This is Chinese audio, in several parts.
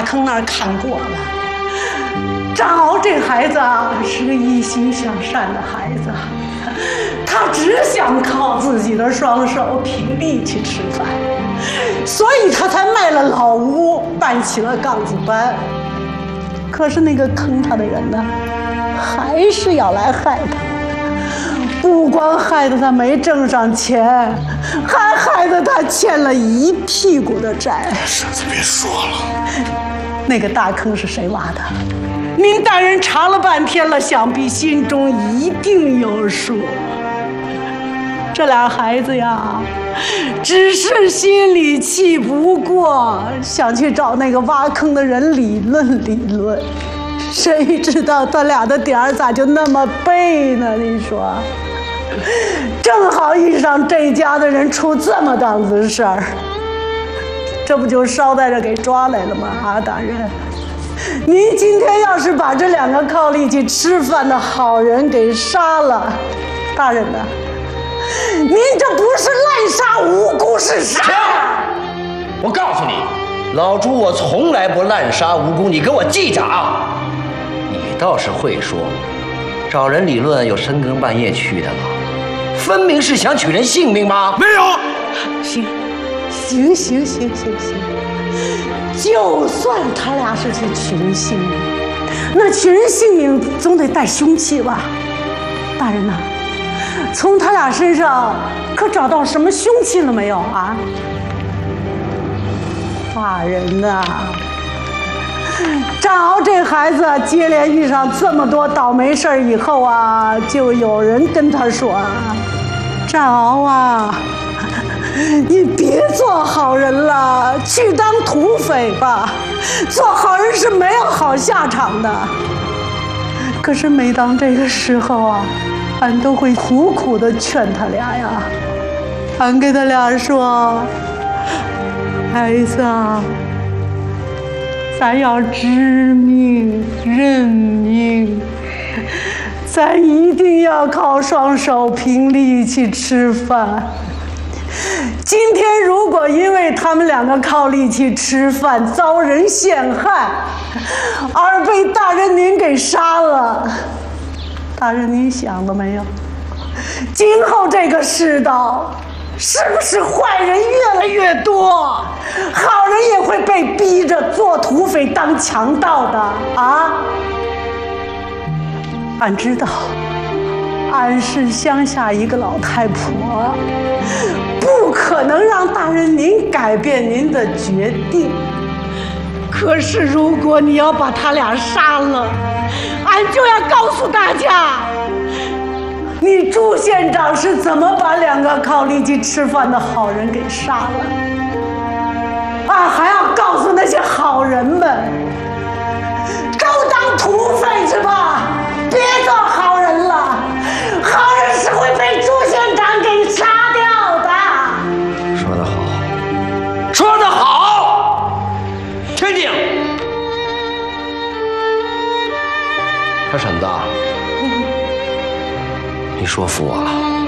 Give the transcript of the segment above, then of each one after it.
大坑那儿看过了。张敖这孩子啊，是个一心向善的孩子，他只想靠自己的双手凭力气吃饭，所以他才卖了老屋，办起了杠子班。可是那个坑他的人呢，还是要来害他，不光害得他没挣上钱，还害得他欠了一屁股的债。 婶子别说了， 那个大坑是谁挖的？您大人查了半天了，想必心中一定有数。这俩孩子呀，只是心里气不过，想去找那个挖坑的人理论理论。谁知道他俩的点儿咋就那么背呢？你说，正好遇上这家的人出这么档子事儿，这不就捎带着给抓来了吗？啊，大人，您今天要是把这两个靠力气吃饭的好人给杀了，大人呐，您这不是滥杀无辜，是杀！ 我告诉你，老朱我从来不滥杀无辜，你给我记着啊！你倒是会说，找人理论有深更半夜去的吗？分明是想取人性命吗？ 没有。 行，就算他俩是去取人性命，那取人性命总得带凶器吧？大人呐，从他俩身上可找到什么凶器了没有啊？大人呐，张敖这孩子接连遇上这么多倒霉事儿以后啊，就有人跟他说啊，张敖啊，你别做好人了，去当土匪吧。做好人是没有好下场的。可是每当这个时候啊，俺都会苦苦地劝他俩呀。俺跟他俩说，孩子啊，咱要知命认命，咱一定要靠双手凭力气吃饭。今天如果因为他们两个靠力气吃饭遭人陷害，而被大人您给杀了，大人您想了没有？今后这个世道，是不是坏人越来越多，好人也会被逼着做土匪当强盗的啊？俺知道，俺是乡下一个老太婆，不可能让大人您改变您的决定。可是如果你要把他俩杀了，俺就要告诉大家，你朱县长是怎么把两个靠力气吃饭的好人给杀了。俺还要告诉那些好人们，都当土匪去吧，别做好人了，好人是会被朱县长给杀掉的。 说得好，说得好，确定。小婶子，你说服我了。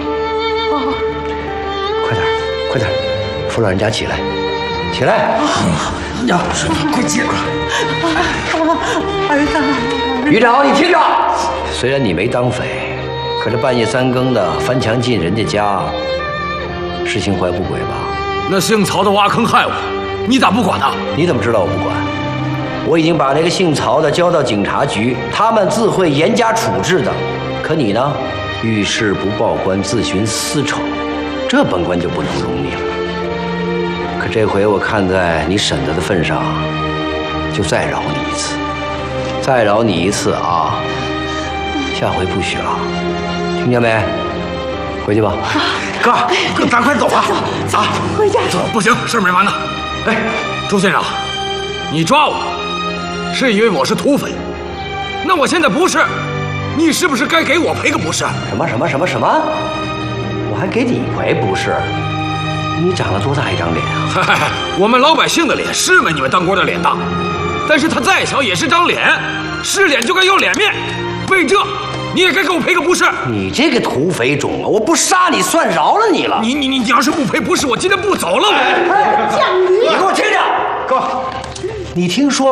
快点，扶老人家起来，起来。呀， 快接过来。 儿子， 于长，你听着，虽然你没当匪，可这半夜三更的翻墙进人家家，是心怀不轨吧？ 那姓曹的挖坑害我，你咋不管呢？ 你怎么知道我不管？我已经把那个姓曹的交到警察局，他们自会严加处置的。可你呢，遇事不报官，自寻私仇，这本官就不能容你了。可这回我看在你婶子的份上，就再饶你一次，再饶你一次啊！下回不许了，听见没？回去吧。 哥，咱快走吧。 走，回家。 走，不行，事儿没完呢。哎，朱县长，你抓我，是以为我是土匪？那我现在不是，你是不是该给我赔个不是？ 什么？我还给你赔不是？你长了多大一张脸啊？ 嗨，我们老百姓的脸是没你们当官的脸大，但是他再小也是张脸，是脸就该要脸面。为这，你也该给我赔个不是。 你这个土匪种啊，我不杀你算饶了你了。 你要是不赔不是，我今天不走了。 降雨， 你给我听着，哥，你听说